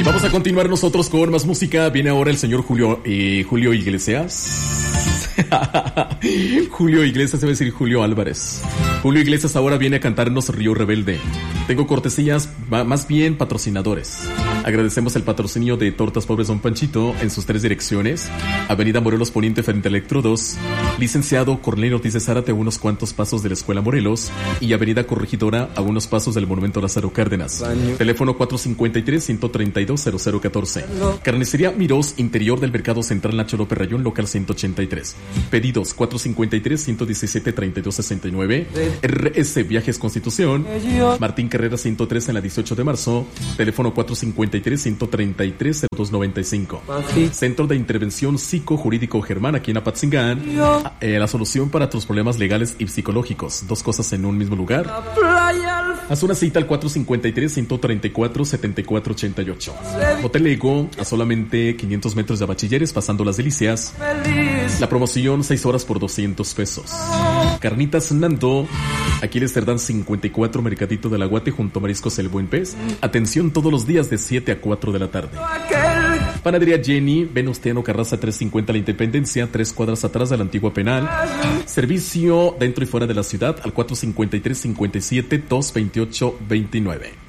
Y vamos a continuar nosotros con más música. Viene ahora el señor Julio Iglesias. Julio Iglesias, debe decir Julio Álvarez. Julio Iglesias ahora viene a cantarnos Río Rebelde. Tengo cortesías, más bien patrocinadores. Agradecemos el patrocinio de Tortas Pobres Don Panchito en sus 3 direcciones: Avenida Morelos Poniente frente a Electro 2, Licenciado Cornelio Ortiz de Zárate a unos cuantos pasos de la Escuela Morelos, y Avenida Corregidora a unos pasos del Monumento Lázaro Cárdenas. Teléfono 453-132-0014. Carnicería Mirós, interior del Mercado Central Nacho López Rayón, local 183. Pedidos 453-117-3269. RS Viajes Constitución, Martín Carrera 103 en la 18 de marzo. Teléfono 453-133-0295. Centro de Intervención Psicojurídico Germán, aquí en Apatzingán. La solución para tus problemas legales y psicológicos. 2 cosas en un mismo lugar. Haz una cita al 453-134-7488. Hotel Ego, a solamente 500 metros de Bachilleres, pasando Las Delicias. La promoción 6 horas por 200 pesos. Carnitas Nando, aquí en Amsterdam 54, Mercadito del Aguate, junto a Mariscos El Buen Pez. Atención todos los días de 7 a 4 de la tarde. Panadería Jenny, Venustiano Carranza 350 La Independencia, 3 cuadras atrás de la antigua penal. Servicio dentro y fuera de la ciudad al 453-57-228-29.